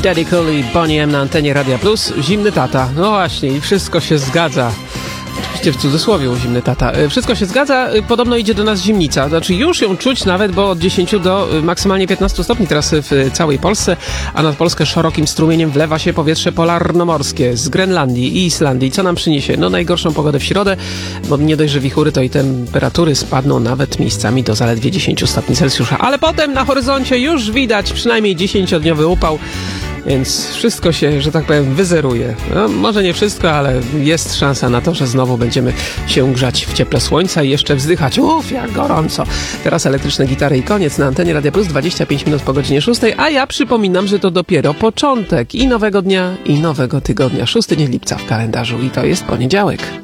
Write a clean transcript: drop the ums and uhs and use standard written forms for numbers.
Daddy Cool i Bonnie M na antenie Radia Plus. Zimny tata. No właśnie, i wszystko się zgadza. Oczywiście w cudzysłowie zimny tata. Wszystko się zgadza. Podobno idzie do nas zimnica. Znaczy już ją czuć nawet, bo od 10 do maksymalnie 15 stopni teraz w całej Polsce, a nad Polskę szerokim strumieniem wlewa się powietrze polarnomorskie z Grenlandii i Islandii. Co nam przyniesie? No najgorszą pogodę w środę, bo nie dość, że wichury, to i temperatury spadną nawet miejscami do zaledwie 10 stopni Celsjusza. Ale potem na horyzoncie już widać przynajmniej 10-dniowy upał. Więc wszystko się, że tak powiem, wyzeruje. No, może nie wszystko, ale jest szansa na to, że znowu będziemy się grzać w cieple słońca i jeszcze wzdychać. Jak gorąco. Teraz elektryczne gitary i koniec na antenie Radia Plus, 25 minut po godzinie 6, a ja przypominam, że to dopiero początek i nowego dnia, i nowego tygodnia. 6 dzień lipca w kalendarzu i to jest poniedziałek.